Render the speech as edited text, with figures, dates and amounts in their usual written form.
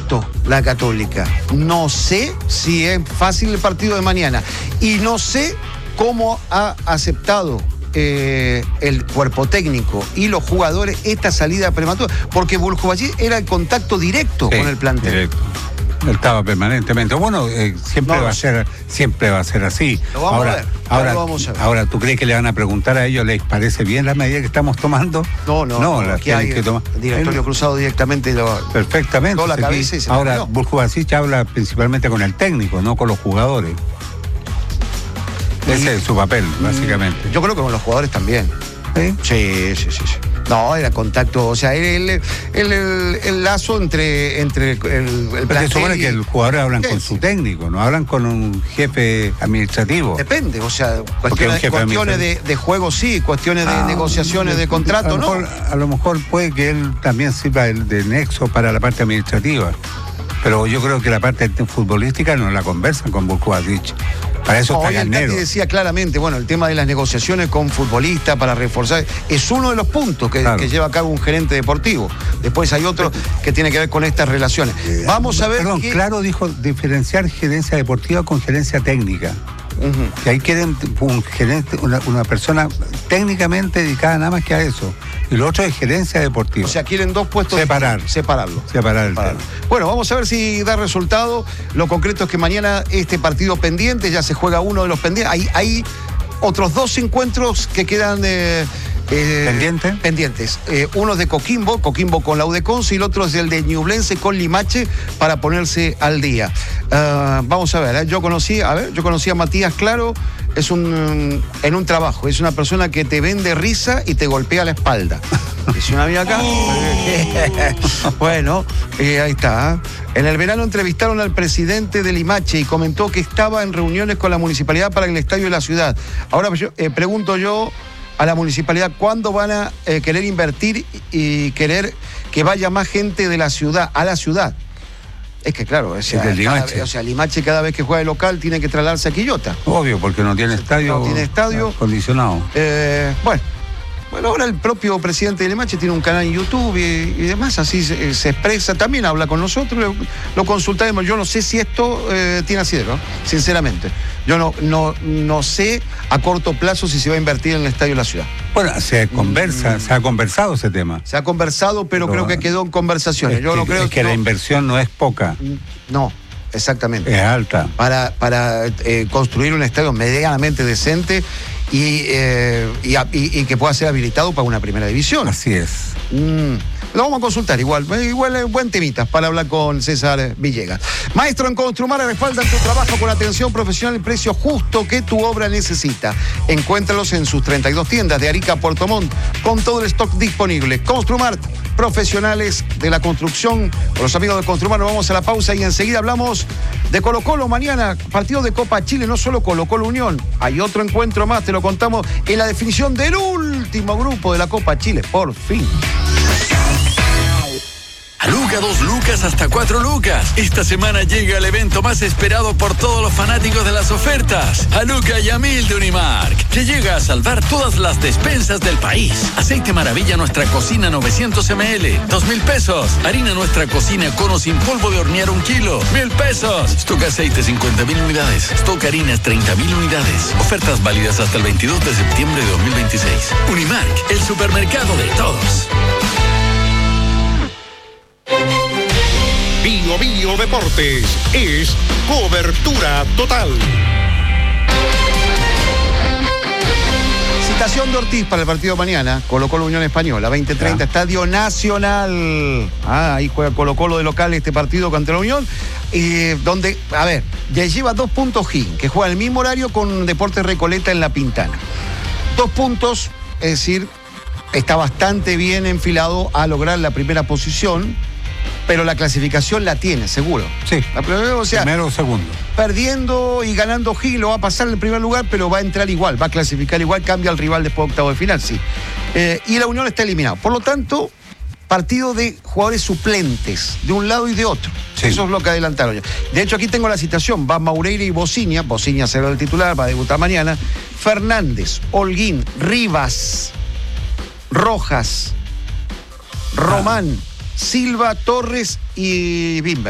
poquito la Católica. No sé si es fácil el partido de mañana. Y no sé cómo ha aceptado el cuerpo técnico y los jugadores esta salida prematura. Porque Buljovacic era el contacto directo con el plantel. Directo. Él estaba permanentemente. Bueno, siempre va a ser así. Lo vamos a ver. Ahora, ¿tú crees que le van a preguntar a ellos, les parece bien la medida que estamos tomando? No, aquí hay que tomar. Directorio cruzado directamente. Perfectamente. Toda la cabeza y se ahora, Buljovacic habla principalmente con el técnico, no con los jugadores. Ese es su papel, básicamente. Yo creo que con los jugadores también. ¿Sí? Sí. No, era contacto, o sea, el lazo entre el plantel. Porque supone que los jugadores hablan con su técnico, no hablan con un jefe administrativo. Depende, o sea, cuestiones de juego sí, cuestiones de negociaciones de contrato, ¿no? A lo mejor puede que él también sirva de nexo para la parte administrativa. Pero yo creo que la parte futbolística no la conversan con Buljovacic. Para eso está Garnero. El Tati decía claramente, bueno, el tema de las negociaciones con futbolistas para reforzar es uno de los puntos que lleva a cabo un gerente deportivo. Después hay otro que tiene que ver con estas relaciones. Vamos a ver. Perdón, Claro dijo diferenciar gerencia deportiva con gerencia técnica. Que ahí quieren un gerente, una persona técnicamente dedicada nada más que a eso. Y lo otro es gerencia deportiva. O sea, quieren dos puestos. Separar el tema. Bueno, vamos a ver si da resultado. Lo concreto es que mañana este partido pendiente, ya se juega uno de los pendientes. Hay otros dos encuentros que quedan pendientes. Uno es de Coquimbo con la Udeconce, y el otro es el de Ñublense con Limache para ponerse al día. Vamos a ver, yo conocí a Matías Claro, en un trabajo, es una persona que te vende risa y te golpea la espalda. ¿Es una amiga acá? Bueno, ahí está. En el verano entrevistaron al presidente de Limache y comentó que estaba en reuniones con la municipalidad para el estadio de la ciudad. Ahora pregunto yo a la municipalidad, ¿cuándo van a querer invertir y querer que vaya más gente de la ciudad a la ciudad? Es que claro, Limache cada vez que juega de local tiene que trasladarse a Quillota. Obvio, porque no tiene estadio. No tiene estadio acondicionado. Bueno, ahora el propio presidente de Limache tiene un canal en YouTube y demás, así se expresa, también habla con nosotros, lo consultaremos. Yo no sé si esto tiene asidero, sinceramente. Yo no sé a corto plazo si se va a invertir en el estadio de la ciudad. Bueno, se ha conversado ese tema. Se ha conversado, pero creo que quedó en conversaciones. Yo no creo que la inversión no es poca. No. Exactamente. Es alta. Para construir un estadio medianamente decente y que pueda ser habilitado para una primera división. Así es. Lo vamos a consultar igual buen temita para hablar con César Villegas. Maestro, en Construmar respaldan tu trabajo con atención profesional y precio justo que tu obra necesita. Encuéntralos en sus 32 tiendas de Arica a Puerto Montt con todo el stock disponible. Construmar, profesionales de la construcción. Con los amigos de Construmar nos vamos a la pausa y enseguida hablamos de Colo-Colo mañana, partido de Copa Chile, no solo Colo-Colo Unión. Hay otro encuentro más, te lo contamos en la definición del último grupo de la Copa Chile, por fin. A Luca, 2 lucas hasta 4 lucas. Esta semana llega el evento más esperado por todos los fanáticos de las ofertas. A Luca y a 1000 de Unimark, que llega a salvar todas las despensas del país. Aceite Maravilla Nuestra Cocina 900 ml, 2.000 pesos. Harina Nuestra Cocina Cono sin polvo de hornear 1 kilo, 1.000 pesos. Stock aceite 50.000 unidades. Stock harinas 30.000 unidades. Ofertas válidas hasta el 22 de septiembre de 2026. Unimark, el supermercado de todos. Bio Deportes es cobertura total. Citación de Ortiz para el partido de mañana, Colo-Colo Unión Española, 20:30, Estadio Nacional. Ahí juega Colo-Colo de local este partido contra la Unión, donde, ya lleva 2 puntos Higgins, que juega el mismo horario con Deportes Recoleta en La Pintana. 2 puntos, es decir, está bastante bien enfilado a lograr la primera posición, pero la clasificación la tiene, seguro. Sí, primero o segundo. Perdiendo y ganando Gil, lo va a pasar en el primer lugar, pero va a entrar igual, va a clasificar igual, cambia al rival después de octavo de final, sí. Y la Unión está eliminado. Por lo tanto, partido de jugadores suplentes, de un lado y de otro. Sí. Eso es lo que adelantaron yo. De hecho, aquí tengo la citación. Va Maureira y Bociña será el titular, va a debutar mañana. Fernández, Holguín, Rivas, Rojas, Román, Silva, Torres y Bimber.